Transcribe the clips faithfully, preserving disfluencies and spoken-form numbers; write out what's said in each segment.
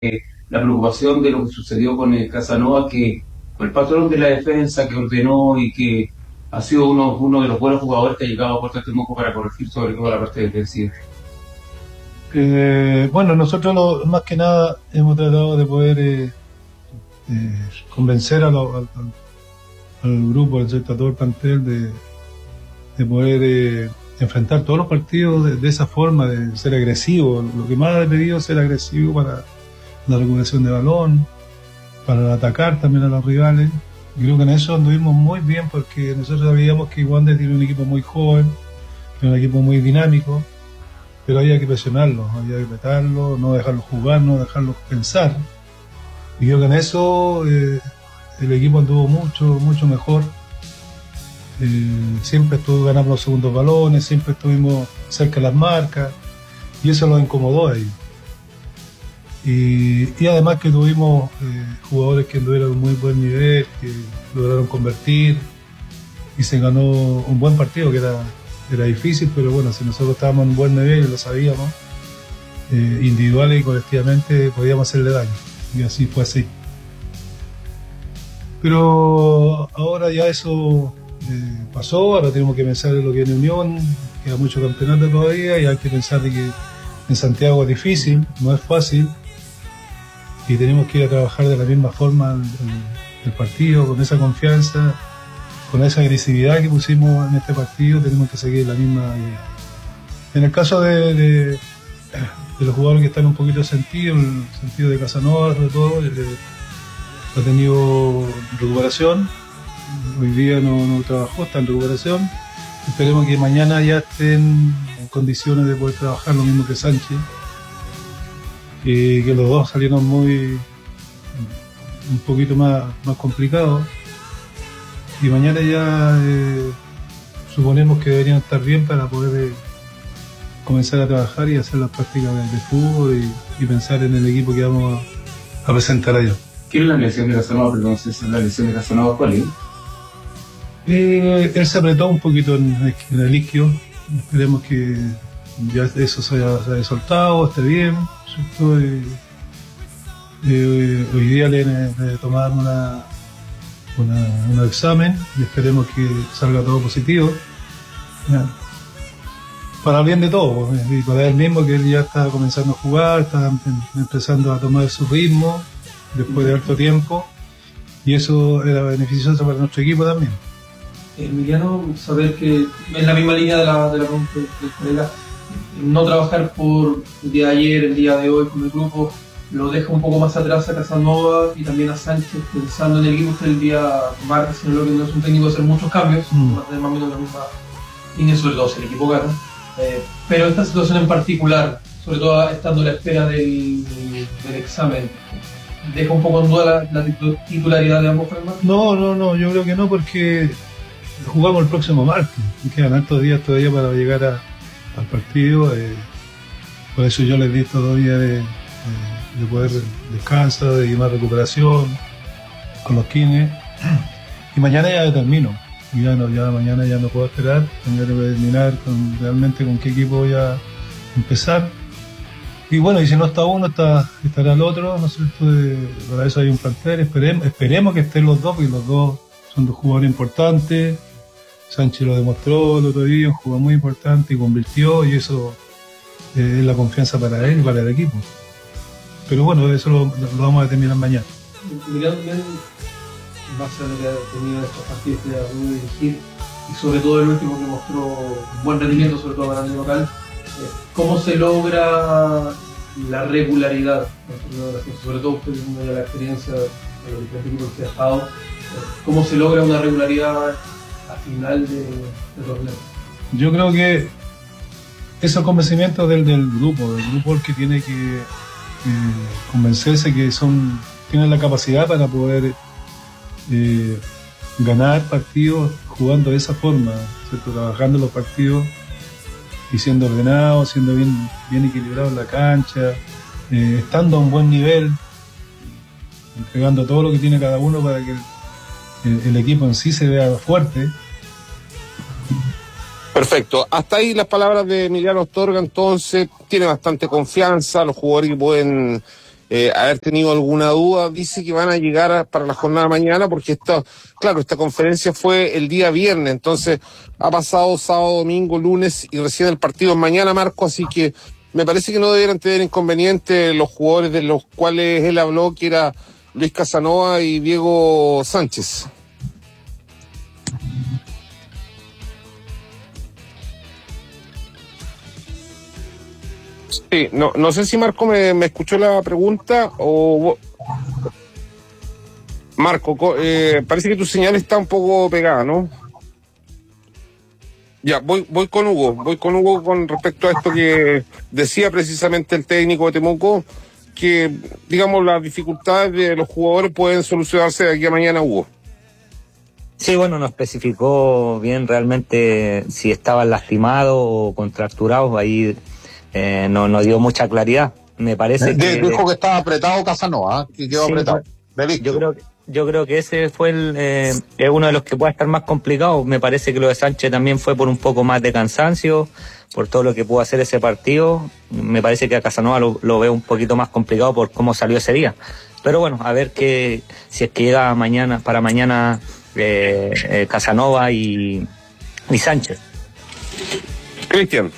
la preocupación de lo que sucedió con el Casanova, que fue el patrón de la defensa, que ordenó y que ha sido uno, uno de los buenos jugadores que ha llegado a Puerto Temuco para corregir sobre todo la parte defensiva. Eh, bueno, nosotros lo, más que nada hemos tratado de poder eh, eh, convencer a lo, al, al grupo, al sector, a todo el plantel de, de poder eh, enfrentar todos los partidos de, de esa forma, de ser agresivo. Lo que más he pedido es ser agresivo para la recuperación de balón, para atacar también a los rivales. Y creo que en eso anduvimos muy bien, porque nosotros sabíamos que Wander tiene un equipo muy joven, tiene un equipo muy dinámico, pero había que presionarlo, había que apretarlo, no dejarlo jugar, no dejarlo pensar. Y creo que en eso eh, el equipo anduvo mucho, mucho mejor. Eh, siempre estuvo ganando los segundos balones, siempre estuvimos cerca de las marcas, y eso los incomodó a ellos. Y, y además que tuvimos eh, jugadores que anduvieron a un muy buen nivel, que lograron convertir, y se ganó un buen partido, que era, era difícil, pero bueno, si nosotros estábamos en un buen nivel y lo sabíamos, eh, individual y colectivamente podíamos hacerle daño, y así fue así. Pero ahora ya eso eh, pasó, ahora tenemos que pensar en lo que viene Unión, queda mucho campeonato todavía, y hay que pensar de que en Santiago es difícil, no es fácil, y tenemos que ir a trabajar de la misma forma el, el, el partido, con esa confianza, con esa agresividad que pusimos en este partido. Tenemos que seguir la misma idea. En el caso de, de, de los jugadores que están un poquito sentidos, el sentido de Casanova sobre todo, eh, ha tenido recuperación, hoy día no, no trabajó, está en recuperación. Esperemos que mañana ya estén en condiciones de poder trabajar, lo mismo que Sánchez, y que los dos salieron muy un poquito más, más complicados, y mañana ya eh, suponemos que deberían estar bien para poder eh, comenzar a trabajar y hacer las prácticas de, de fútbol y, y pensar en el equipo que vamos a, a presentar allá. ¿Qué es la lesión de Casanova? Perdón, ¿es la lesión de Casanova cuál es? Eh, él se apretó un poquito en, en el isquio. Esperemos que ya eso se haya, se haya soltado, esté bien, ¿cierto? Eh, eh, hoy día le, le tomaron una, una, un examen y esperemos que salga todo positivo. Ya. Para el bien de todos, pues, y para él mismo, que él ya está comenzando a jugar, está em, empezando a tomar su ritmo después de harto tiempo, y eso era beneficioso para nuestro equipo también. Emiliano, saber que en la misma línea de la, de la pregunta del colega, no trabajar por el día de ayer, el día de hoy con el grupo, lo deja un poco más atrás a Casanova y también a Sánchez, pensando en el equipo que el día martes, sino lo que no es un técnico de hacer muchos cambios, mm. más o menos la misma línea, sobre todo si el equipo gana. Eh, pero esta situación en particular, sobre todo estando a la espera del, del examen, ¿deja un poco en duda la, la titularidad de ambos formatos? No, no, no, yo creo que no, porque jugamos el próximo martes y quedan altos días todavía para llegar a, al partido. Eh, por eso yo les di todavía de, de, de poder descansar, de más recuperación con los kines. Y mañana ya termino. Ya no, ya mañana ya no puedo esperar. Tengo que terminar con, realmente con qué equipo voy a empezar. Y bueno, y si no está uno, está, estará el otro, ¿no es cierto? Eh, para eso hay un plantel. Esperemos, esperemos que estén los dos, porque los dos son dos jugadores importantes. Sánchez lo demostró el otro día, un jugador muy importante y convirtió, y eso eh, es la confianza para él y para el equipo. Pero bueno, eso lo, lo vamos a determinar mañana. Mirando bien, en base a lo que ha tenido estos partidos que ha podido dirigir, y sobre todo el último que mostró buen rendimiento, sobre todo para el local, eh, ¿cómo se logra la regularidad? Sobre todo usted tiene la experiencia de los diferentes equipos que ha estado, eh, ¿cómo se logra una regularidad a final de, de torneo? Yo creo que esos convencimientos del, del grupo, del grupo el que tiene que eh, convencerse que son tienen la capacidad para poder eh, ganar partidos jugando de esa forma, ¿cierto? Trabajando los partidos y siendo ordenados, siendo bien, bien equilibrados en la cancha, eh, estando a un buen nivel, entregando todo lo que tiene cada uno para que el, el, el equipo en sí se vea fuerte. Perfecto. Hasta ahí las palabras de Emiliano Astorga. Entonces, tiene bastante confianza, los jugadores que pueden eh, haber tenido alguna duda. Dice que van a llegar a, para la jornada de mañana, porque esta, claro, esta conferencia fue el día viernes, entonces ha pasado sábado, domingo, lunes y recién el partido es mañana, Marco, así que me parece que no debieran tener inconveniente los jugadores de los cuales él habló, que era Luis Casanova y Diego Sánchez. Sí, no, no sé si Marco me, me escuchó la pregunta o... Marco, eh, parece que tu señal está un poco pegada, ¿no? Ya, voy, voy con Hugo, voy con Hugo con respecto a esto que decía precisamente el técnico de Temuco, que, digamos, las dificultades de los jugadores pueden solucionarse de aquí a mañana, Hugo. Sí, bueno, no especificó bien realmente si estaban lastimados o contracturados, ahí eh, no, no dio mucha claridad. Me parece de, que... Dijo que estaba apretado Casanova, ¿eh? Que quedó sí, apretado. Yo creo que Yo creo que ese fue el, eh, es uno de los que puede estar más complicado. Me parece que lo de Sánchez también fue por un poco más de cansancio, por todo lo que pudo hacer ese partido. Me parece que a Casanova lo, lo veo un poquito más complicado por cómo salió ese día. Pero bueno, a ver que si es que llega mañana, para mañana eh, eh, Casanova y, y Sánchez. Cristian.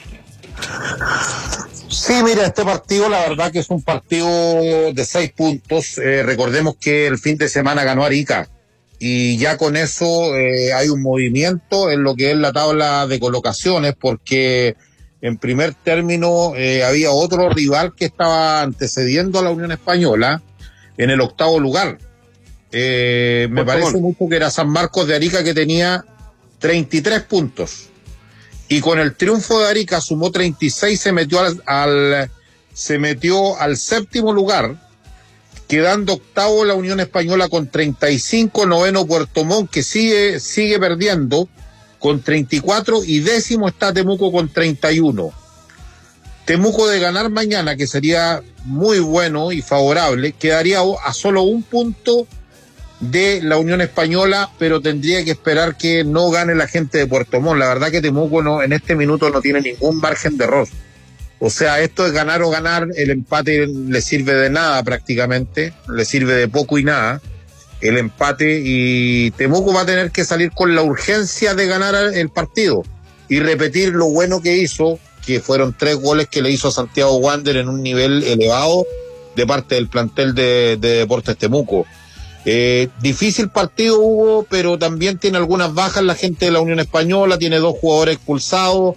Sí, mira, este partido la verdad que es un partido de seis puntos. Eh, recordemos que el fin de semana ganó Arica y ya con eso eh, hay un movimiento en lo que es la tabla de colocaciones, porque en primer término eh, había otro rival que estaba antecediendo a la Unión Española en el octavo lugar. Eh, me parece favor. mucho que era San Marcos de Arica, que tenía treinta y tres puntos. Y con el triunfo de Arica sumó treinta y seis, se metió al, al se metió al séptimo lugar, quedando octavo la Unión Española con treinta y cinco, noveno Puerto Montt, que sigue sigue perdiendo con treinta y cuatro, y décimo está Temuco con treinta y uno. Temuco, de ganar mañana, que sería muy bueno y favorable, quedaría a solo un punto de la Unión Española, pero tendría que esperar que no gane la gente de Puerto Montt. La verdad que Temuco no, en este minuto no tiene ningún margen de error. O sea, esto es ganar o ganar, el empate le sirve de nada prácticamente, le sirve de poco y nada el empate, y Temuco va a tener que salir con la urgencia de ganar el partido y repetir lo bueno que hizo, que fueron tres goles que le hizo a Santiago Wander en un nivel elevado de parte del plantel de, de Deportes Temuco. Eh, difícil partido, Hugo, pero también tiene algunas bajas la gente de la Unión Española, tiene dos jugadores expulsados,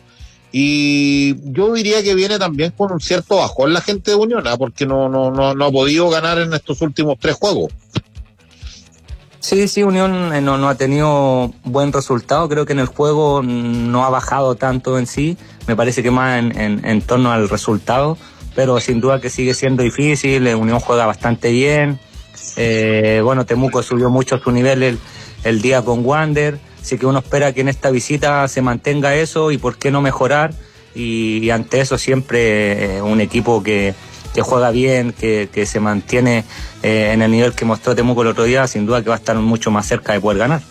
y yo diría que viene también con un cierto bajón la gente de Unión, ¿eh? porque no, no, no, no ha podido ganar en estos últimos tres juegos. Sí, sí, Unión eh, no, no ha tenido buen resultado. Creo que en el juego no ha bajado tanto en sí, me parece que más en, en, en torno al resultado, pero sin duda que sigue siendo difícil. eh, Unión juega bastante bien. Eh, bueno, Temuco subió mucho su nivel el, el día con Wander, así que uno espera que en esta visita se mantenga eso, y por qué no mejorar, y, y ante eso siempre eh, un equipo que, que juega bien, que, que se mantiene eh, en el nivel que mostró Temuco el otro día, sin duda que va a estar mucho más cerca de poder ganar.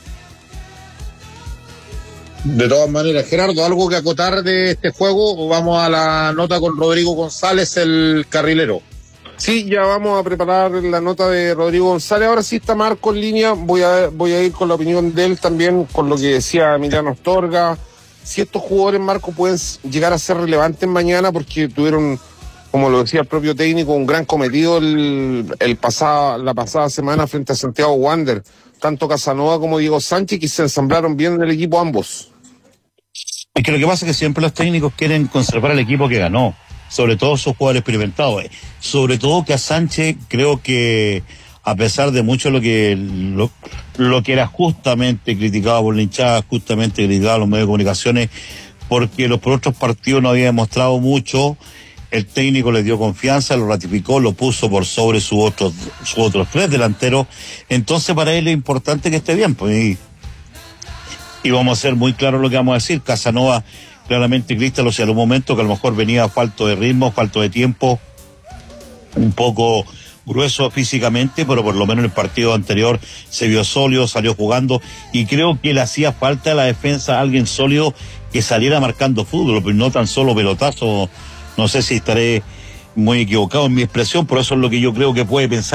De todas maneras, Gerardo, ¿algo que acotar de este juego, o vamos a la nota con Rodrigo González, el carrilero? Sí, ya vamos a preparar la nota de Rodrigo González. Ahora sí está Marco en línea. Voy a, voy a ir con la opinión de él también, con lo que decía Emiliano Astorga. Si estos jugadores, Marco, pueden llegar a ser relevantes mañana, porque tuvieron, como lo decía el propio técnico, un gran cometido el, el pasado, la pasada semana frente a Santiago Wander. Tanto Casanova como Diego Sánchez, que se ensamblaron bien en el equipo ambos. Es que lo que pasa es que siempre los técnicos quieren conservar el equipo que ganó, sobre todo sus jugadores experimentados, sobre todo que a Sánchez creo que, a pesar de mucho lo que lo, lo que era justamente criticado por la hinchada, justamente criticado por los medios de comunicaciones, porque los por otros partidos no había demostrado mucho, el técnico le dio confianza, lo ratificó, lo puso por sobre sus otros, sus otros tres delanteros, entonces para él es importante que esté bien, pues, y, y vamos a ser muy claros lo que vamos a decir. Casanova, claramente, Cristian, o sea, en un momento que a lo mejor venía falto de ritmo, falto de tiempo, un poco grueso físicamente, pero por lo menos en el partido anterior se vio sólido, salió jugando, y creo que le hacía falta a la defensa alguien sólido que saliera marcando fútbol, pero no tan solo pelotazo. No sé si estaré muy equivocado en mi expresión, pero eso es lo que yo creo que puede pensar